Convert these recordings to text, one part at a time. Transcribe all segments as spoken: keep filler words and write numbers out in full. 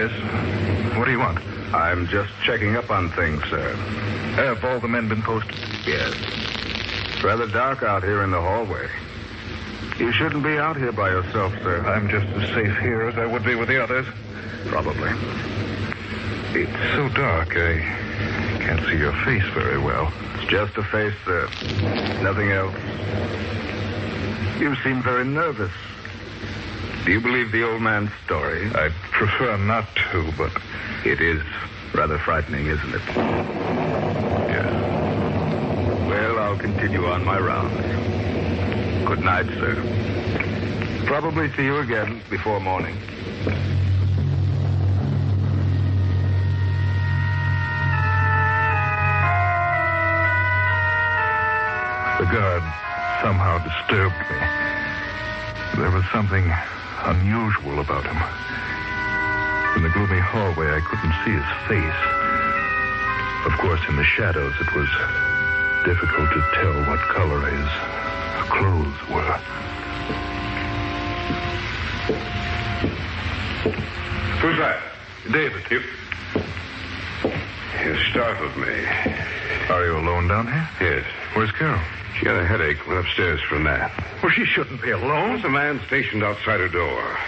Yes. What do you want? I'm just checking up on things, sir. Have all the men been posted? Yes. It's rather dark out here in the hallway. You shouldn't be out here by yourself, sir. I'm just as safe here as I would be with the others. Probably. It's so dark, I can't see your face very well. It's just a face, sir. Nothing else. You seem very nervous. Do you believe the old man's story? I prefer not to, but... It is rather frightening, isn't it? Yes. Well, I'll continue on my rounds. Good night, sir. Probably see you again before morning. The guard somehow disturbed me. There was something unusual about him. In the gloomy hallway, I couldn't see his face. Of course, in the shadows, it was difficult to tell what color his clothes were. Who's that? David. You... You startled me. Are you alone down here? Yes. Where's Carol? She had a headache. Went upstairs for a nap. Well, she shouldn't be alone. There's a man stationed outside her door.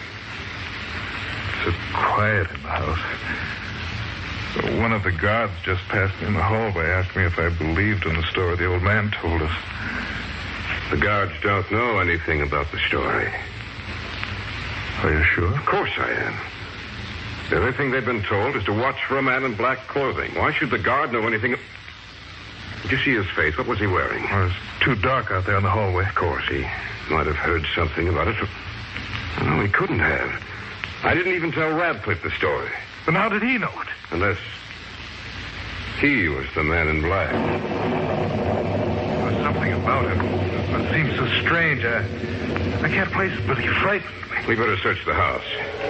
So quiet in the house. One of the guards just passed me in the hallway, asked me if I believed in the story the old man told us. The guards don't know anything about the story. Are you sure? Of course I am. The only thing they've been told is to watch for a man in black clothing. Why should the guard know anything? Did you see his face? What was he wearing? Well, it's too dark out there in the hallway. Of course, he might have heard something about it. No, he couldn't have. I didn't even tell Radcliffe the story. Then how did he know it? Unless he was the man in black. There was something about him. It seems so strange. I, I can't place it, but he frightened me. We better search the house.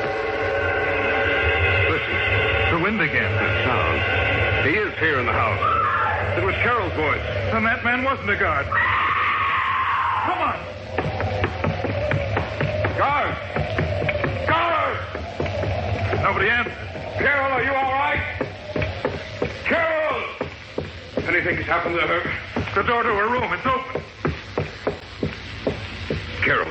Listen. The wind again. That sound. He is here in the house. It was Carol's voice. Then that man wasn't a guard. Come on. Guard! Guard! Nobody answered. Carol, are you all right? Carol! Anything has happened to her? The door to her room, it's open. Carol.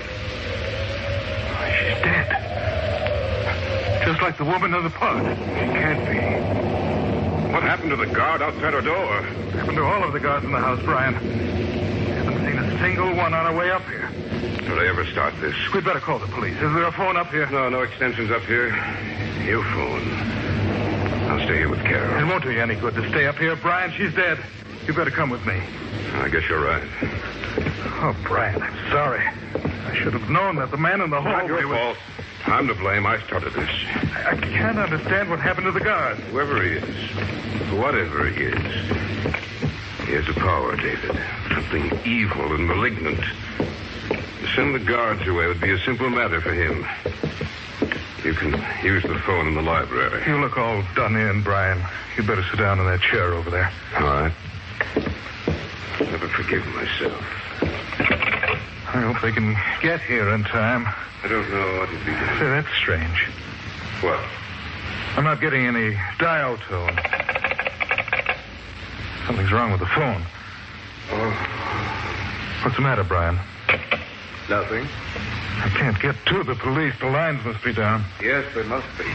Oh, she's dead. Just like the woman in the park. She can't be. What happened to the guard outside her door? What happened to all of the guards in the house, Brian? I haven't seen a single one on our way up here. Did I ever start this? We'd better call the police. Is there a phone up here? No, no extensions up here. You phone. I'll stay here with Carol. It won't do you any good to stay up here, Brian. She's dead. You better come with me. I guess you're right. Oh, Brian, I'm sorry. I should have known that the man in the hallway Not your was... fault. I'm to blame. I started this. I, I can't understand what happened to the guard. Whoever he is, whatever he is, he has a power, David. Something evil and malignant. To send the guards away would be a simple matter for him. You can use the phone in the library. You look all done in, Brian. You better sit down in that chair over there. All right. Never forgive myself. I hope they can get here in time. I don't know what it'd be. Say, that's strange. What? I'm not getting any dial tone. Something's wrong with the phone. Oh. What's the matter, Brian? Nothing. I can't get to the police. The lines must be down. Yes, they must be.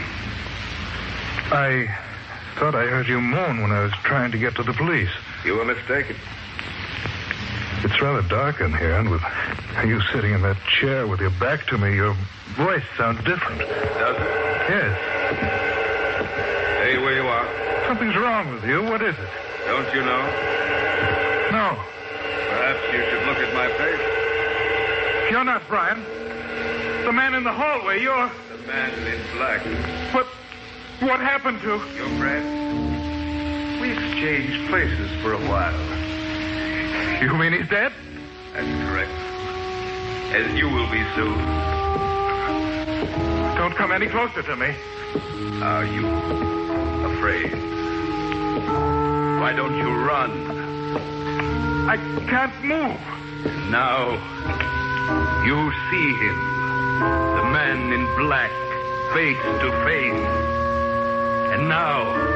I thought I heard you moan when I was trying to get to the police. You were mistaken. It's rather dark in here, and with you sitting in that chair with your back to me, your voice sounds different. Does it? Yes. Stay where you are. Something's wrong with you. What is it? Don't you know? No. Perhaps you should look at my face. You're not Brian. The man in the hallway, you're... The man in black. What... What happened to... Your friend? We exchanged places for a while. You mean he's dead? That's correct. As you will be soon. Don't come any closer to me. Are you afraid? Why don't you run? I can't move. Now, you see him. The man in black. face to face. And now,